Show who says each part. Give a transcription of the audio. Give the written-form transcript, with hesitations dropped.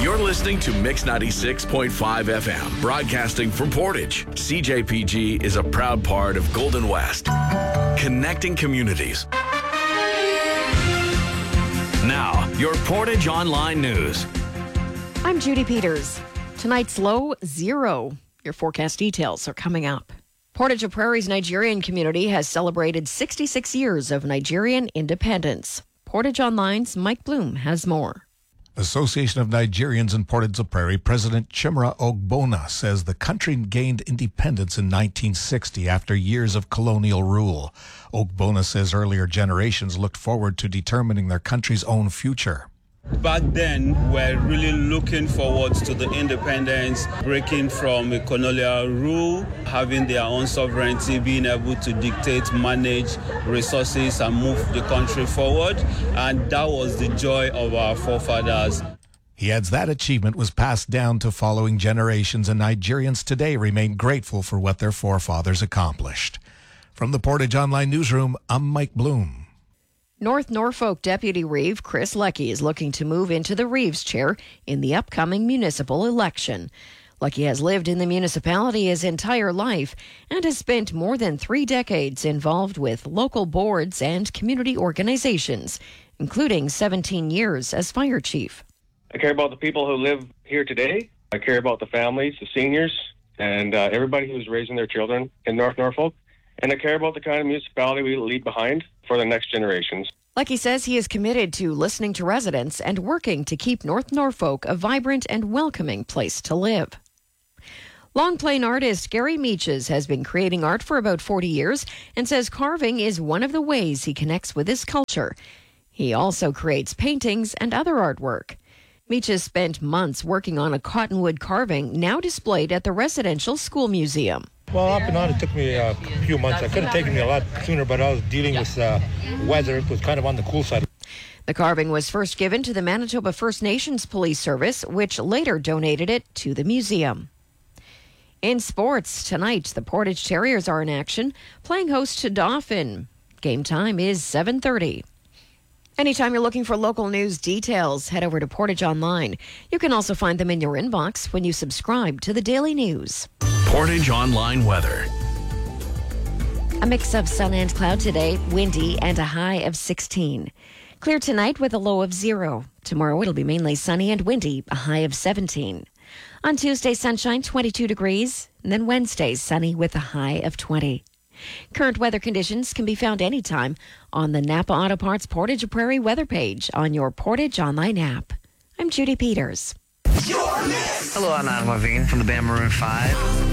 Speaker 1: You're listening to Mix 96.5 FM, broadcasting from Portage. CJPG is a proud part of Golden West, connecting communities. Now, your Portage Online News.
Speaker 2: I'm Judy Peters. Tonight's low, 0. Your forecast details are coming up. Portage Prairie's Nigerian community has celebrated 66 years of Nigerian independence. Portage Online's Mike Bloom has more.
Speaker 3: Association of Nigerians in Portage la Prairie President Chimera Ogbonna says the country gained independence in 1960 after years of colonial rule. Ogbonna says earlier generations looked forward to determining their country's own future.
Speaker 4: Back then, we're really looking forward to the independence, breaking from a colonial rule, having their own sovereignty, being able to dictate, manage resources and move the country forward. And that was the joy of our forefathers.
Speaker 3: He adds that achievement was passed down to following generations, and Nigerians today remain grateful for what their forefathers accomplished. From the Portage Online Newsroom, I'm Mike Bloom.
Speaker 2: North Norfolk Deputy Reeve Chris Leckie is looking to move into the Reeves chair in the upcoming municipal election. Leckie has lived in the municipality his entire life and has spent more than 3 decades involved with local boards and community organizations, including 17 years as fire chief.
Speaker 5: I care about the people who live here today. I care about the families, the seniors, and everybody who's raising their children in North Norfolk. And I care about the kind of municipality we leave behind for the next generations.
Speaker 2: Leckie says he is committed to listening to residents and working to keep North Norfolk a vibrant and welcoming place to live. Long Plain artist Gary Meaches has been creating art for about 40 years and says carving is one of the ways he connects with his culture. He also creates paintings and other artwork. Meaches spent months working on a cottonwood carving now displayed at the Residential School Museum.
Speaker 6: Well, up and on, it took me a few months. I could have taken me a lot sooner, but I was dealing with weather. It was kind of on the cool side.
Speaker 2: The carving was first given to the Manitoba First Nations Police Service, which later donated it to the museum. In sports, tonight, the Portage Terriers are in action, playing host to Dauphin. Game time is 7:30. Anytime you're looking for local news details, head over to Portage Online. You can also find them in your inbox when you subscribe to the Daily News.
Speaker 1: Portage Online weather.
Speaker 2: A mix of sun and cloud today, windy and a high of 16. Clear tonight with a low of 0. Tomorrow it'll be mainly sunny and windy, a high of 17. On Tuesday, sunshine, 22 degrees. And then Wednesday, sunny with a high of 20. Current weather conditions can be found anytime on the Napa Auto Parts Portage Prairie weather page on your Portage Online app. I'm Judy Peters.
Speaker 7: Hello, I'm Adam Levine from the band Maroon 5.